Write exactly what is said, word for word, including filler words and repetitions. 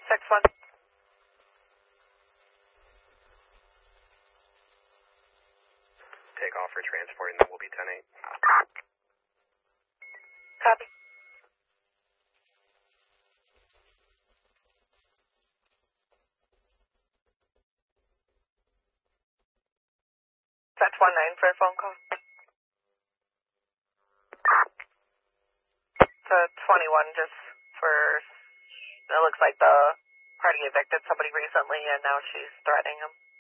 six one. Take off for transport, and then we'll be ten eight. Copy. That's one nine for a phone call. To twenty-one, just for, it looks like the party evicted somebody recently, and now she's threatening him.